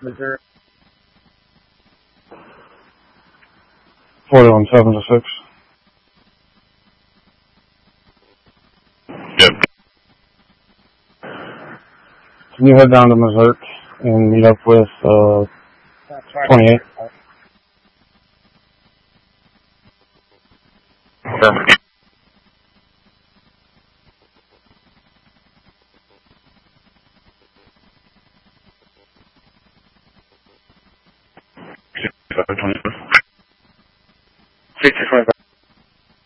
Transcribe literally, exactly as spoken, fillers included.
Missouri. forty-one seven to six. Yep. Can you head down to Missouri and meet up with uh, twenty-eight? Affirmative. sixty-five twenty-four. sixty-five